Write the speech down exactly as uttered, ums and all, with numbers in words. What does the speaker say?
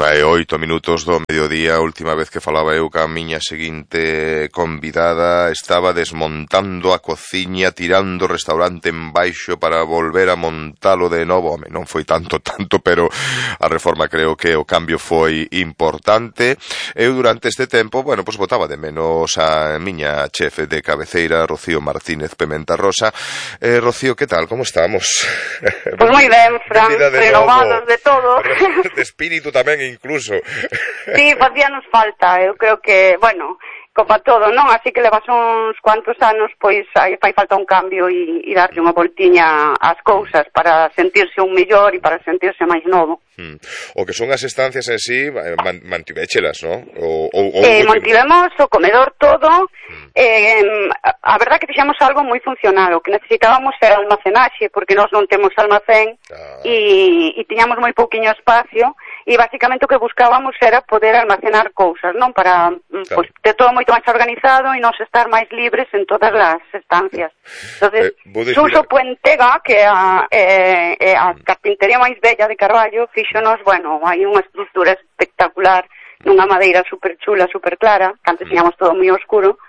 hora e oito minutos do mediodía. A última vez que falaba eu ca miña seguinte convidada estaba desmontando a cociña, tirando o restaurante en baixo para volver a montalo de novo. Home, non foi tanto, tanto, pero a reforma creo que o cambio foi importante. Eu durante este tempo, bueno, pois botaba de menos a miña chefe de cabeceira, Rocío Martínez Pementa Rosa. Eh, Rocío, que tal? Como estamos? Pois moi ben, Fran, renovados de todo. De espírito tamén incluso. Sí, facíanos falta, eu creo que, bueno, como todo, non? Así que levas uns cuantos anos, pois aí fai falta un cambio e, e darlle unha voltiña ás cousas para sentirse un mellor e para sentirse máis novo. Hmm. O que son as estancias en sí, man, mantivéchelas, non? O, o, o eh, mantivemos o comedor todo, hmm. eh, a verdad que fixemos algo moi funcional, o que necesitábamos era almacenaxe, porque nós non temos almacén ah. e, e tiñamos moi pouquiño espacio, e basicamente o que buscábamos era poder almacenar cousas, non? Para claro. Pues, ter todo moito máis organizado e nos estar máis libres en todas as estancias. Entonces, eh, Suso Puentega, que é a, eh, eh, a carpintería máis bella de Carballo, fíxonos, bueno, hai unha estructura espectacular, nunha madeira super chula, super clara, que antes tiñamos todo moi oscuro,